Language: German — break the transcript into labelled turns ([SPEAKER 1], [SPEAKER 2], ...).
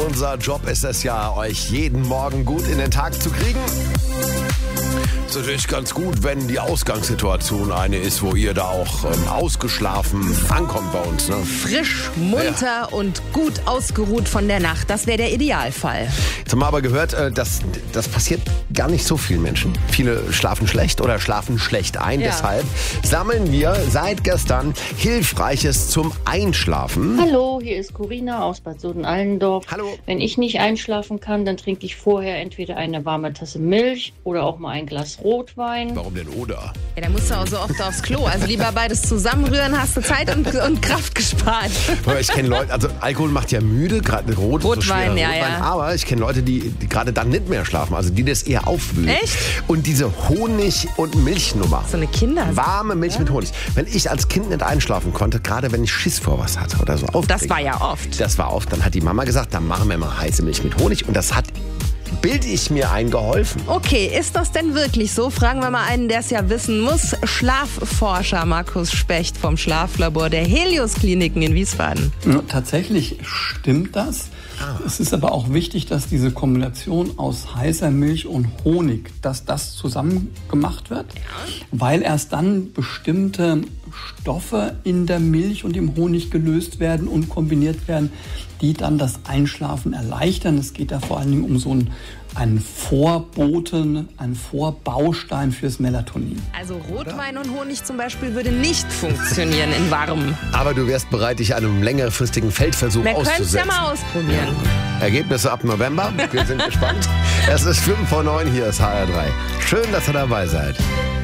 [SPEAKER 1] unser Job ist es ja, euch jeden Morgen gut in den Tag zu kriegen. Ist natürlich ganz gut, wenn die Ausgangssituation eine ist, wo ihr da auch ausgeschlafen ankommt bei uns. Ne?
[SPEAKER 2] Frisch, munter und gut ausgeruht von der Nacht. Das wäre der Idealfall.
[SPEAKER 1] Jetzt haben wir aber gehört, das passiert gar nicht so vielen Menschen. Viele schlafen schlecht oder schlafen schlecht ein.
[SPEAKER 2] Ja.
[SPEAKER 1] Deshalb sammeln wir seit gestern Hilfreiches zum Einschlafen.
[SPEAKER 3] Hallo, hier ist Corinna aus Bad Soden-Allendorf.
[SPEAKER 1] Hallo.
[SPEAKER 3] Wenn ich nicht einschlafen kann, dann trinke ich vorher entweder eine warme Tasse Milch oder auch mal ein Glas Rotwein.
[SPEAKER 1] Warum denn oder?
[SPEAKER 2] Ja, da musst du auch so oft aufs Klo. Also lieber beides zusammenrühren, hast du Zeit und Kraft gespart.
[SPEAKER 1] Ich kenne Leute, also Alkohol macht ja müde, gerade
[SPEAKER 2] Rotwein, ja.
[SPEAKER 1] Aber ich kenne Leute, die gerade dann nicht mehr schlafen, also die das eher aufwühlen.
[SPEAKER 2] Echt?
[SPEAKER 1] Und diese Honig- und Milchnummer.
[SPEAKER 2] So eine Kinder.
[SPEAKER 1] Warme Milch mit Honig. Wenn ich als Kind nicht einschlafen konnte, gerade wenn ich Schiss vor was hatte oder so.
[SPEAKER 2] Das war ja oft.
[SPEAKER 1] Das war oft. Dann hat die Mama gesagt, dann machen wir mal heiße Milch mit Honig. Und das hat, bilde ich mir ein, geholfen.
[SPEAKER 2] Okay, ist das denn wirklich so? Fragen wir mal einen, der es ja wissen muss. Schlafforscher Markus Specht vom Schlaflabor der Helios Kliniken in Wiesbaden.
[SPEAKER 4] Ja, tatsächlich stimmt das. Es ist aber auch wichtig, dass diese Kombination aus heißer Milch und Honig, dass das zusammen gemacht wird, weil erst dann bestimmte Stoffe in der Milch und im Honig gelöst werden und kombiniert werden, die dann das Einschlafen erleichtern. Es geht da vor allen Dingen um so einen Vorboten, einen Vorbaustein fürs Melatonin.
[SPEAKER 2] Also Rotwein und Honig zum Beispiel würde nicht funktionieren in warm.
[SPEAKER 1] Aber du wärst bereit, dich einem längerfristigen Feldversuch
[SPEAKER 2] Wir können es
[SPEAKER 1] auszusetzen.
[SPEAKER 2] ja mal ausprobieren.
[SPEAKER 1] Ergebnisse ab November. Wir sind gespannt. Es ist 5 vor 9, hier ist HR3. Schön, dass ihr dabei seid.